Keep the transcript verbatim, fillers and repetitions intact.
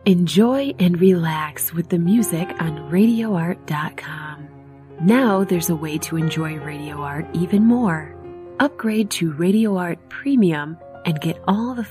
Enjoy and relax with the music on radio art dot com. Now there's a way to enjoy Radio Art even more. Upgrade to Radio Art Premium and get all the